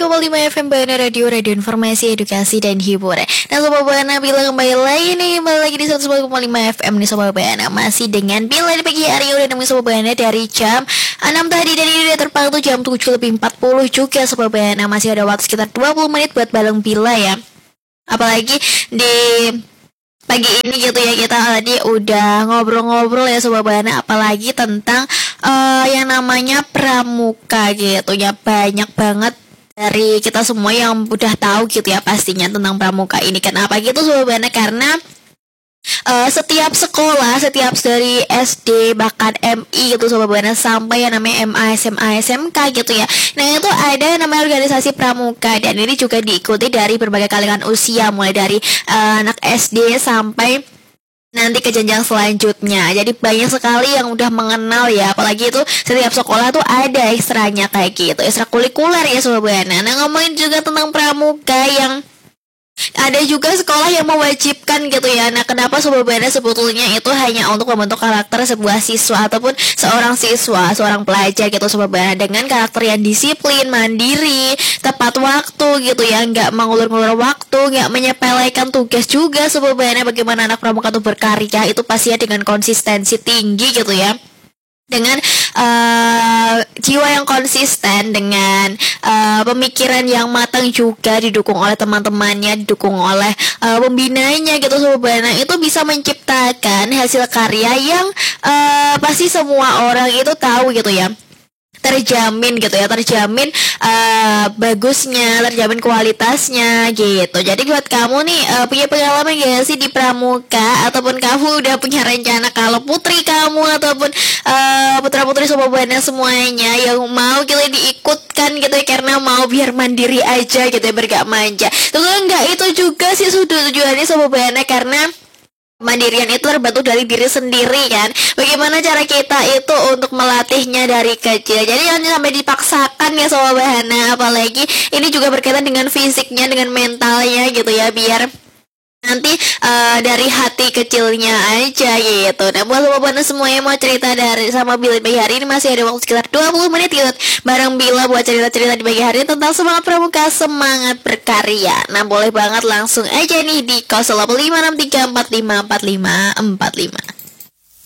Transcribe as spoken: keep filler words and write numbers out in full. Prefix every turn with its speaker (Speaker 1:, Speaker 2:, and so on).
Speaker 1: koma lima F M Buana Radio, radio informasi, edukasi, dan hiburan. Nah Sobat Buana, Bila kembali lagi nih, kembali lagi di seratus satu koma lima F M nih Sobat Buana. Masih dengan Bila di pagi hari, udah nemuin Sobat Buana dari jam enam tadi, dan ini udah terpantau jam tujuh lebih empat puluh juga Sobat Buana. Masih ada waktu sekitar dua puluh menit buat bareng Bila ya. Apalagi di pagi ini gitu ya, kita tadi udah ngobrol-ngobrol ya Sobat Buana, apalagi tentang uh, yang namanya pramuka gitu ya. Banyak banget dari kita semua yang udah tahu gitu ya pastinya tentang pramuka ini. Kenapa gitu Sobat Buana? Karena Uh, setiap sekolah, setiap dari S D bahkan M I gitu Sobat Buana, sampai yang namanya M A, S M A, S M K gitu ya. Nah itu ada namanya organisasi pramuka, dan ini juga diikuti dari berbagai kalangan usia, mulai dari uh, anak S D sampai nanti ke jenjang selanjutnya. Jadi banyak sekali yang udah mengenal ya, apalagi itu setiap sekolah tuh ada ekstranya kayak gitu, ekstrakurikuler ya Sobat Buana. Nah ngomongin juga tentang pramuka, yang ada juga sekolah yang mewajibkan gitu ya. Nah kenapa Sobat Buana sebetulnya itu hanya untuk membentuk karakter sebuah siswa ataupun seorang siswa, seorang pelajar gitu Sobat Buana, dengan karakter yang disiplin, mandiri, tepat waktu gitu ya, nggak mengulur-ngulur waktu, nggak menyepelekan tugas juga Sobat Buana. Bagaimana anak pramuka itu berkarya itu pastinya dengan konsistensi tinggi gitu ya, dengan uh, jiwa yang konsisten, dengan uh, pemikiran yang matang juga, didukung oleh teman-temannya, didukung oleh uh, pembinanya gitu Sobat Buana, itu bisa menciptakan hasil karya yang uh, pasti semua orang itu tahu gitu ya, terjamin gitu ya, terjamin uh, bagusnya, terjamin kualitasnya gitu. Jadi buat kamu nih uh, punya pengalaman gak sih di pramuka, ataupun kamu udah punya rencana kalau putri kamu ataupun uh, putra-putri Sobat Buana semuanya yang mau gitu diikutkan gitu ya, karena mau biar mandiri aja gitu ya, bergak manja. Tentu enggak itu juga sih sudah tujuannya Sobat Buana, karena mandirian itu terbentuk dari diri sendiri kan. Bagaimana cara kita itu untuk melatihnya dari kecil. Jadi jangan sampai dipaksakan ya Sobat Buana. Apalagi ini juga berkaitan dengan fisiknya, dengan mentalnya gitu ya, biar nanti uh, dari hati kecilnya aja gitu. Nah buat Sobat Buana semua yang mau cerita dari sama Bila di pagi hari ini, masih ada waktu sekitar dua puluh menit gitu bareng Bila buat cerita-cerita di pagi hari tentang semangat pramuka, semangat berkarya. Nah boleh banget langsung aja nih di nol delapan lima enam tiga empat lima empat lima empat lima.